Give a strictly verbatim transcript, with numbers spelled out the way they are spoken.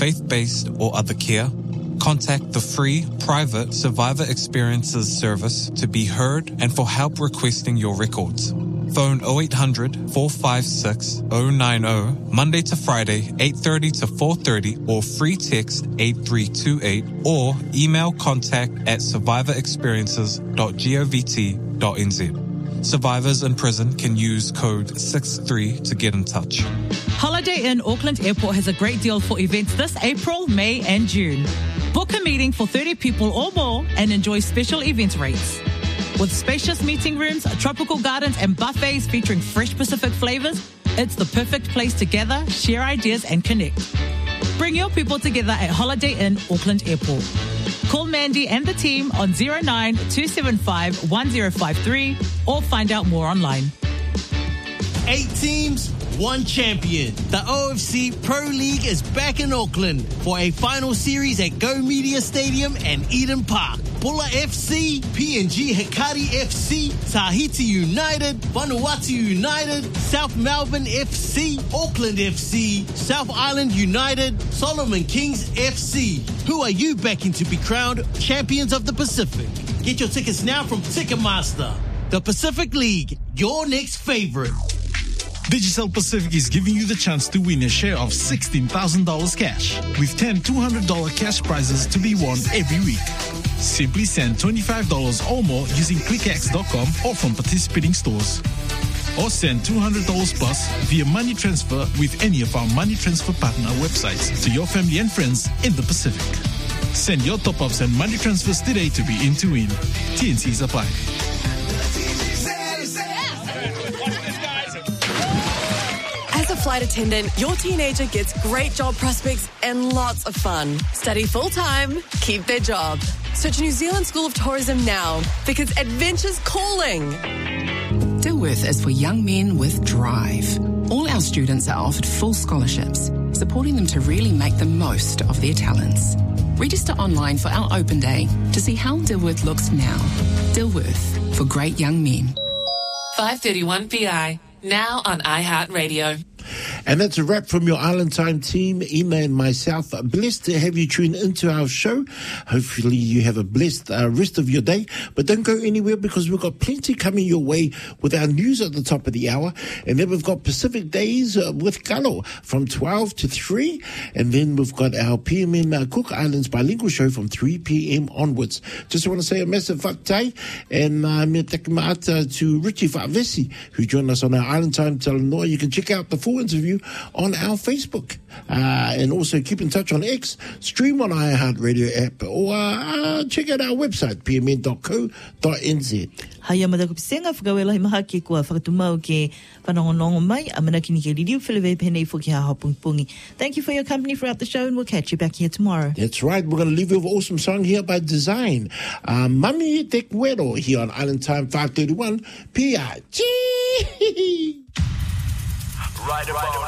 faith-based or other care, contact the free private Survivor Experiences service to be heard and for help requesting your records. Phone oh eight hundred, four five six, oh nine oh Monday to Friday, eight thirty to four thirty, or free text eight three two eight, or email contact at survivor experiences dot govt dot n z. Survivors in prison can use code six three to get in touch. Holiday Inn Auckland Airport has a great deal for events this April, May and June. Book a meeting for thirty people or more and enjoy special event rates. With spacious meeting rooms, tropical gardens and buffets featuring fresh Pacific flavors, it's the perfect place to gather, share ideas and connect. Bring your people together at Holiday Inn Auckland Airport. Call Mandy and the team on zero nine two seven five one zero five three or find out more online. Eight teams, one champion. The O F C Pro League is back in Auckland for a final series at Go Media Stadium and Eden Park. Bulla F C, P N G Hikari F C, Tahiti United, Vanuatu United, South Melbourne F C, Auckland F C, South Island United, Solomon Kings F C. Who are you backing to be crowned champions of the Pacific? Get your tickets now from Ticketmaster. The Pacific League, your next favorite. Digicel Pacific is giving you the chance to win a share of sixteen thousand dollars cash, with ten two hundred dollars cash prizes to be won every week. Simply send twenty-five dollars or more using click x dot com or from participating stores. Or send two hundred dollars plus via money transfer with any of our money transfer partner websites to your family and friends in the Pacific. Send your top-ups and money transfers today to be in to win. T N Cs apply. As a flight attendant, your teenager gets great job prospects and lots of fun. Study full-time, keep their job. Search New Zealand School of Tourism now, because adventure's calling. Dilworth is for young men with drive. All our students are offered full scholarships, supporting them to really make the most of their talents. Register online for our open day to see how Dilworth looks now. Dilworth, for great young men. five thirty-one P I, now on iHeartRadio. And that's a wrap from your Island Time team, Emma and myself. Blessed to have you tune into our show. Hopefully you have a blessed uh, rest of your day. But don't go anywhere, because we've got plenty coming your way with our news at the top of the hour. And then we've got Pacific Days uh, with Kalo from twelve to three. And then we've got our P M M uh, Cook Islands bilingual show from three p.m. onwards. Just want to say a massive whakatau and uh, me take maata to Richie Whaavesi, who joined us on our Island Time Talanoa. You can check out the full interview on our Facebook, uh, and also keep in touch on X, stream on iHeartRadio app, or uh, check out our website, p m n dot co dot n z. Hai amada ko pisenga whakawela hi maha ki kua whakatumau ke whanongonongo mai, amana kini ke ririu whilewe penei fuki ha hapungpungi. Thank you for your company throughout the show, and we'll catch you back here tomorrow. That's right. We're going to leave you with an awesome song here by Design. Uh, Mami Te Kuero here on Island Time five thirty-one P I. Right about